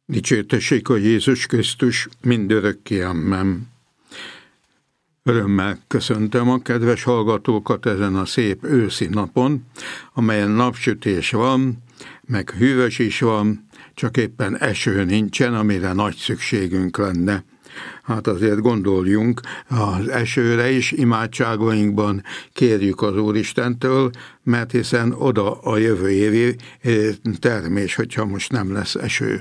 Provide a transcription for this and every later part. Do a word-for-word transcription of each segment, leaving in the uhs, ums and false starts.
Dicsértessék a Jézus Krisztus mindörökké, amen. Örömmel köszöntöm a kedves hallgatókat ezen a szép őszi napon, amelyen napsütés van, meg hűvös is van, csak éppen eső nincsen, amire nagy szükségünk lenne. Hát azért gondoljunk az esőre is, imádságainkban kérjük az Úristentől, mert hiszen oda a jövő évi termés, hogyha most nem lesz eső.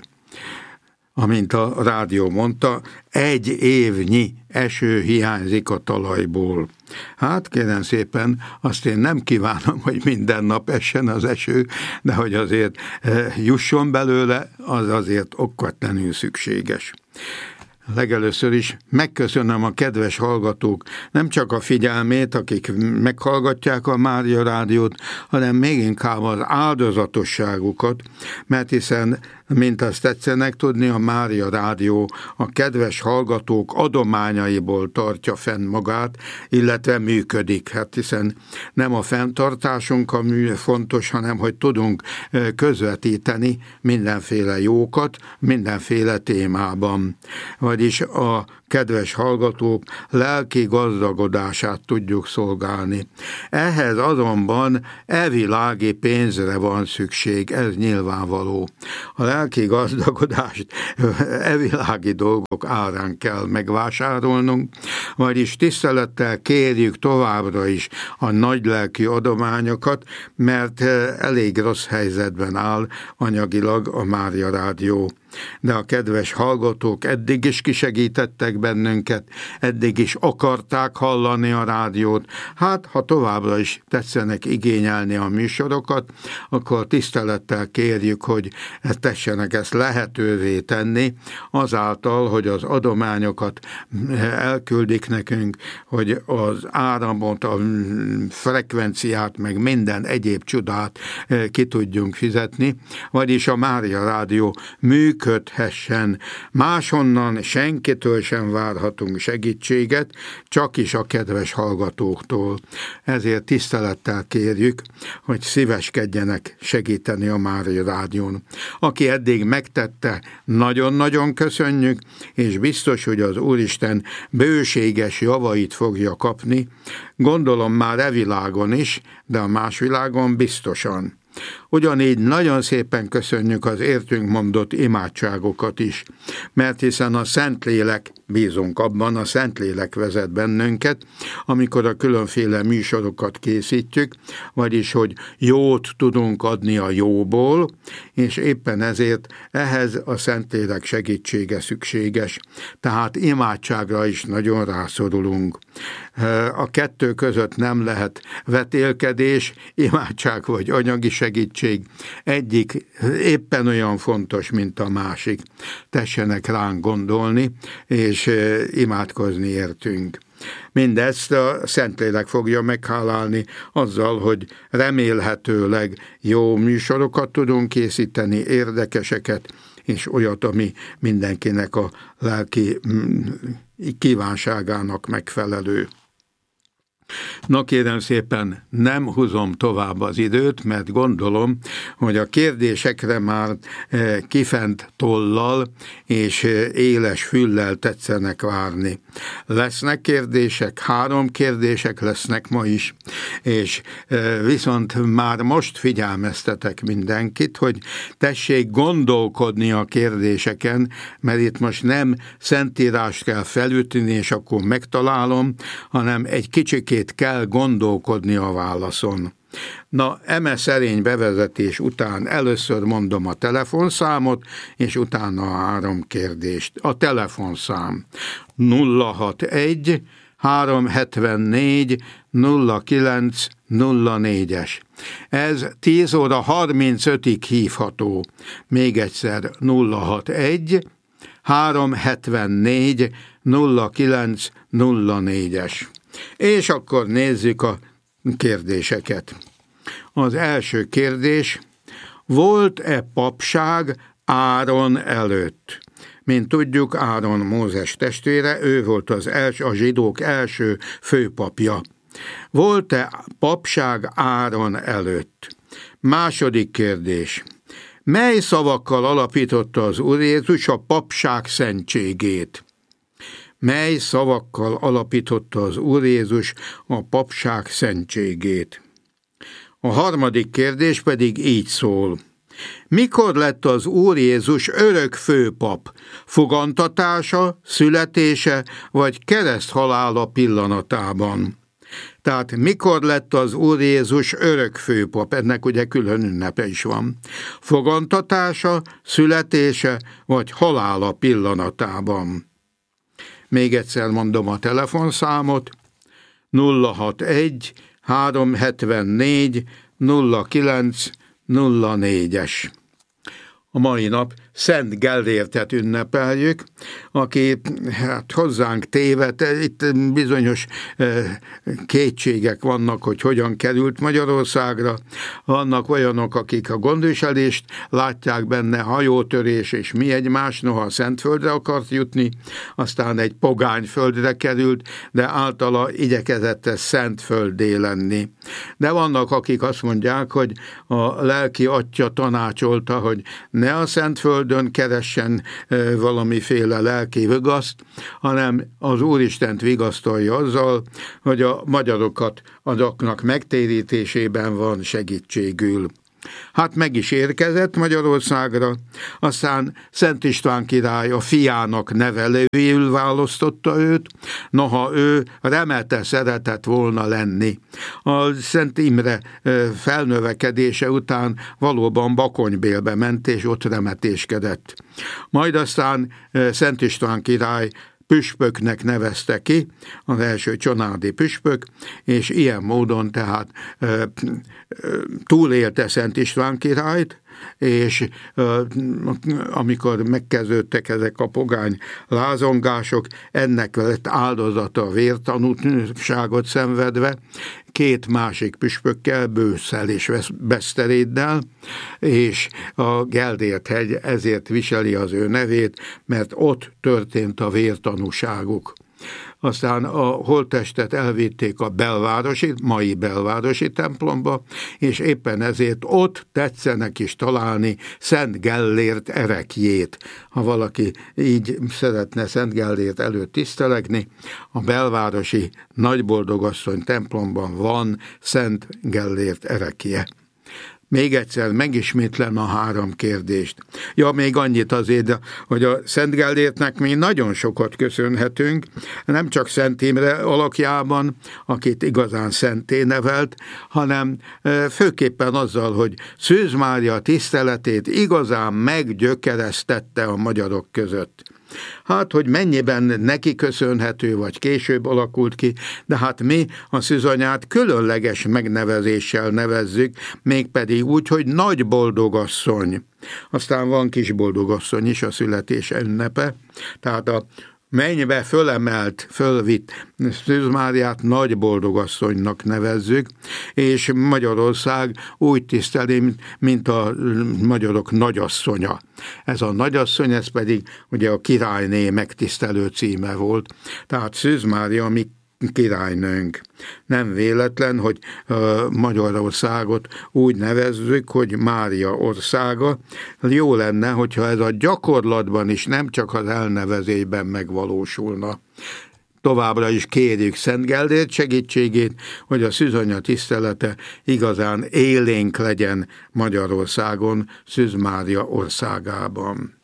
Amint a rádió mondta, egy évnyi eső hiányzik a talajból. Hát kérem szépen, azt én nem kívánom, hogy minden nap essen az eső, de hogy azért jusson belőle, az azért okvetlenül szükséges. Legelőször is megköszönöm a kedves hallgatók nem csak a figyelmét, akik meghallgatják a Mária Rádiót, hanem még inkább az áldozatosságukat, mert hiszen, mint azt tetszenek tudni, a Mária Rádió a kedves hallgatók adományaiból tartja fenn magát, illetve működik. Hát hiszen nem a fenntartásunk a mű fontos, hanem hogy tudunk közvetíteni mindenféle jókat, mindenféle témában. Vagyis a kedves hallgatók lelki gazdagodását tudjuk szolgálni. Ehhez azonban evilági pénzre van szükség, ez nyilvánvaló. A lelki gazdagodást evilági dolgok árán kell megvásárolnunk, vagyis tisztelettel kérjük továbbra is a nagylelki adományokat, mert elég rossz helyzetben áll anyagilag a Mária Rádió. De a kedves hallgatók eddig is kisegítettek bennünket, eddig is akarták hallani a rádiót. Hát, ha továbbra is tetszenek igényelni a műsorokat, akkor tisztelettel kérjük, hogy tessenek ezt lehetővé tenni, azáltal, hogy az adományokat elküldik nekünk, hogy az áramot, a frekvenciát, meg minden egyéb csodát ki tudjunk fizetni, vagyis a Mária Rádió működik, köthessen. Máshonnan senkitől sem várhatunk segítséget, csak is a kedves hallgatóktól. Ezért tisztelettel kérjük, hogy szíveskedjenek segíteni a Mária Rádión. Aki eddig megtette, nagyon-nagyon köszönjük, és biztos, hogy az Úristen bőséges javait fogja kapni, gondolom már e világon is, de a más világon biztosan. Ugyanígy nagyon szépen köszönjük az értünk mondott imádságokat is, mert hiszen a Szentlélek, bízunk abban, a Szentlélek vezet bennünket, amikor a különféle műsorokat készítjük, vagyis, hogy jót tudunk adni a jóból, és éppen ezért ehhez a Szentlélek segítsége szükséges. Tehát imádságra is nagyon rászorulunk. A kettő között nem lehet vetélkedés, imádság vagy anyagi segítség. Egyik éppen olyan fontos, mint a másik. Tessenek ránk gondolni, és imádkozni értünk. Mindezt a Szentlélek fogja meghálálni azzal, hogy remélhetőleg jó műsorokat tudunk készíteni, érdekeseket, és olyat, ami mindenkinek a lelki kívánságának megfelelő. Na kérem szépen, nem húzom tovább az időt, mert gondolom, hogy a kérdésekre már kifent tollal és éles füllel tetszenek várni. Lesznek kérdések, három kérdések lesznek ma is, és viszont már most figyelmeztetek mindenkit, hogy tessék gondolkodni a kérdéseken, mert itt most nem szentírást kell felütni, és akkor megtalálom, hanem egy kicsikét kell gondolkodni a válaszon. Na, eme szerény bevezetés után először mondom a telefonszámot, és utána a három kérdést. A telefonszám nulla hatvanegy háromszázhetvennégy nulla kilenc nulla négyes. Ez tíz óra harmincötig hívható. Még egyszer nulla hatvanegy háromszázhetvennégy nulla kilenc nulla négyes. És akkor nézzük a kérdéseket. Az első kérdés: volt-e papság Áron előtt? Mint tudjuk, Áron Mózes testvére, ő volt az első, a zsidók első főpapja. Volt-e papság Áron előtt? Második kérdés: Mely szavakkal alapította az Úr Jézus a papság szentségét? Mely szavakkal alapította az Úr Jézus a papság szentségét? A harmadik kérdés pedig így szól. Mikor lett az Úr Jézus örök főpap? Fogantatása, születése vagy kereszthalála pillanatában? Tehát mikor lett az Úr Jézus örök főpap? Ennek ugye külön ünnepe is van. Fogantatása, születése vagy halála pillanatában? Még egyszer mondom a telefonszámot. nulla hatvanegy háromszázhetvennégy nulla kilenc nulla négyes. A mai nap Szent Gellértet ünnepeljük, aki hát hozzánk tévedt. Itt bizonyos kétségek vannak, hogy hogyan került Magyarországra. Vannak olyanok, akik a gondviselést látják benne, hajótörés és mi egymás, noha a Szentföldre akart jutni, aztán egy pogány földre került, de általa igyekezett ez Szentfölddé lenni. De vannak, akik azt mondják, hogy a lelki atya tanácsolta, hogy ne a Szentföldön keressen valamiféle lelki vigaszt, hanem az Úristent vigasztalja azzal, hogy a magyarokat azoknak megtérítésében van segítségül. Hát meg is érkezett Magyarországra, aztán Szent István király a fiának nevelőjül választotta őt, noha ő remete szeretett volna lenni. A Szent Imre felnövekedése után valóban Bakonybélbe ment, és ott remetéskedett. Majd aztán Szent István király püspöknek nevezte ki, az első csanádi püspök, és ilyen módon tehát e, e, túlélte Szent István királyt, és e, amikor megkezdődtek ezek a pogány lázongások, ennek lett áldozata a vértanúságot szenvedve, két másik püspökkel, Bősszel és Beszteréddel, és a Geldért-hegy ezért viseli az ő nevét, mert ott történt a vértanúságuk. Aztán a holttestet elvitték a belvárosi, mai belvárosi templomba, és éppen ezért ott tetszenek is találni Szent Gellért erekjét. Ha valaki így szeretne Szent Gellért előtt tisztelegni, a belvárosi Nagyboldogasszony templomban van Szent Gellért erekje. Még egyszer megismétlem a három kérdést. Ja, még annyit azért, hogy a Szent Gellértnek mi nagyon sokat köszönhetünk, nem csak Szent Imre alakjában, akit igazán szenté nevelt, hanem főképpen azzal, hogy Szűz Mária tiszteletét igazán meggyökeresztette a magyarok között. Hát, hogy mennyiben neki köszönhető, vagy később alakult ki, de hát mi a szűzanyát különleges megnevezéssel nevezzük, mégpedig úgy, hogy Nagy Boldogasszony. Aztán van Kis Boldogasszony is, a születése ünnepe, tehát a mennybe fölemelt, fölvitt Szűz Máriát Nagy Boldogasszonynak nevezzük, és Magyarország úgy tiszteli, mint a magyarok nagyasszonya. Ez a nagyasszony, ez pedig ugye a királyné megtisztelő címe volt. Tehát Szűz Mária mi királynőnk. Nem véletlen, hogy Magyarországot úgy nevezzük, hogy Mária országa. Jó lenne, hogyha ez a gyakorlatban is, nem csak az elnevezésben megvalósulna. Továbbra is kérjük Szent Gellért segítségét, hogy a szűzanya tisztelete igazán élénk legyen Magyarországon, Szűz Mária országában.